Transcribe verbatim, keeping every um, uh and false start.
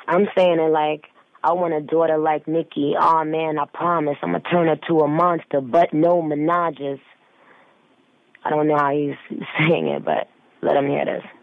I'm saying it like, I want a daughter like Nikki. Oh, man, I promise. I'm going to turn her to a monster, but no menages. I don't know how he's saying it, but let him hear this.